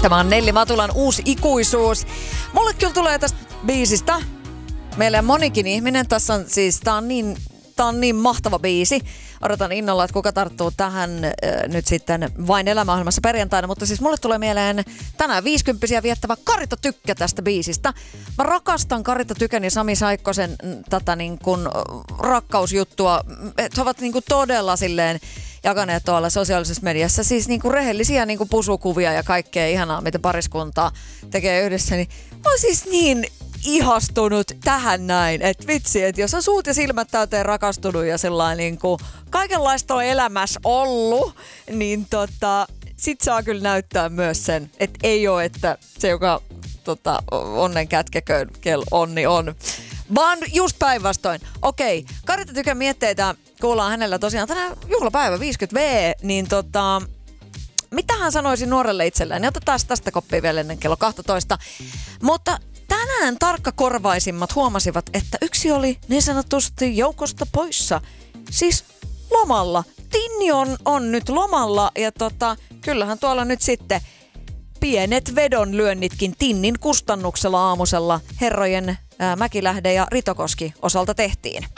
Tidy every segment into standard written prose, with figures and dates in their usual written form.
Tämä on Nelli Matulan uusi ikuisuus. Mulle kyllä tulee tästä biisistä meille monikin ihminen. Tässä on siis, tää on niin mahtava biisi. Odotan innolla, että kuka tarttuu tähän nyt sitten Vain elämäohjelmassa perjantaina. Mutta siis mulle tulee mieleen tänään 50-vuotiaan viettävä Karita Tykkä tästä biisistä. Mä rakastan Karita Tykän ja Sami Saikkosen tätä niin kuin rakkausjuttua. He ovat niin kuin todella silleen jakaneet tuolla sosiaalisessa mediassa siis niin kuin rehellisiä niin kuin pusukuvia ja kaikkea ihanaa, mitä pariskuntaa tekee yhdessä. Niin mä oon siis niin ihastunut tähän näin, että vitsi, että jos on suut ja silmät täyteen rakastunut ja sellainen niin kuin kaikenlaista on elämässä ollut, niin sit saa kyllä näyttää myös sen, että ei ole, että se joka onnen kätkeköön, kel onni on. Vaan just päinvastoin. Okei, Karita Tykän mietteitä kuullaan hänellä tosiaan tänään juhlapäivä 50V, niin mitä hän sanoisi nuorelle itselleen? Niin otetaan tästä koppia vielä ennen kello 12. Mutta tänään tarkkakorvaisimmat huomasivat, että yksi oli niin sanotusti joukosta poissa. Siis lomalla. Tinni on nyt lomalla ja kyllähän tuolla nyt sitten pienet vedonlyönnitkin Tinnin kustannuksella aamusella herrojen Mäkilähde ja Ritokoski osalta tehtiin.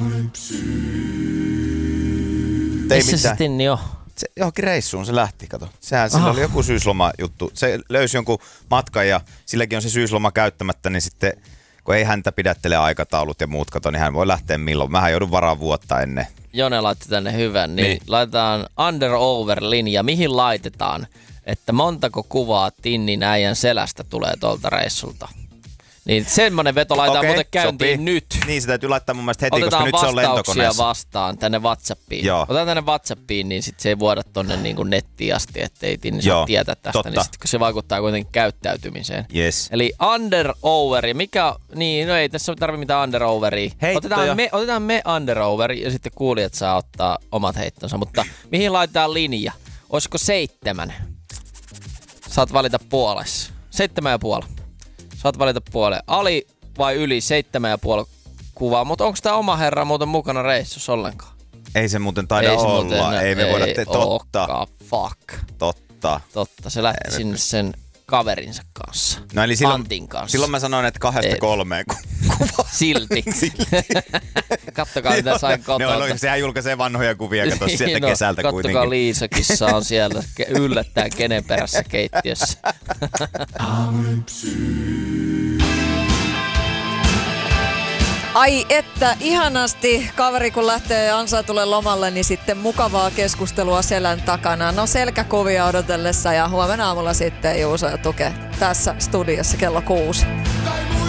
Missä se Tinni on? Se johonkin reissuun se lähti, kato. Sillä oli joku syysloma-juttu. Se löysi jonkun matkan ja silläkin on se syysloma käyttämättä, niin sitten kun ei häntä pidättele aikataulut ja muut, kato, niin hän voi lähteä milloin. Mähän joudun varaan vuotta ennen. Jone laittoi tänne hyvän, niin laitetaan under-over-linja. Mihin laitetaan, että montako kuvaa Tinnin äijän selästä tulee tuolta reissulta? Niin semmonen veto laitetaan muuten käyntiin sopii. Nyt. Niin, se täytyy laittaa mun mielestä heti, otetaan koska nyt se on lentokoneessa. Otetaan vastauksia vastaan tänne WhatsAppiin. Joo. Otetaan tänne WhatsAppiin, niin sit se ei vuoda tonne niin kuin nettiin asti, ettei Tinni saa tietää tästä. Totta. Niin sit, kun se vaikuttaa kuitenkin käyttäytymiseen. Yes. Eli under-over. Niin, no ei tässä tarvitse mitään under-overia. Otetaan me under-over ja sitten kuulijat saa ottaa omat heittonsa. Mutta mihin laitetaan linja? Olisiko 7? Saat valita puolessa. 7,5. Saat valita puoleen. Ali vai yli 7,5 kuvaa, mutta onko tämä oma herra muuten mukana reissussa ollenkaan? Ei se muuten taida olla. Ei me voida totta. Fuck. Totta. Se lähti sinne sen kaverinsa kanssa. No eli Antin kanssa. Silloin mä sanoin, että 2-3 kuvaa. Silti. Kattokaa mitä sain kotona. Sehän julkaisee vanhoja kuvia, kato sieltä kesältä kuitenkin. Kattokaa Liisa-kissa on siellä yllättäen kenen perässä keittiössä. Ai että, ihanasti kaveri kun lähtee ansaitulle lomalle, niin sitten mukavaa keskustelua selän takana. No selkäkuvia odotellessa ja huomenna aamulla sitten Juuso ja Tuke tässä studiossa kello 6.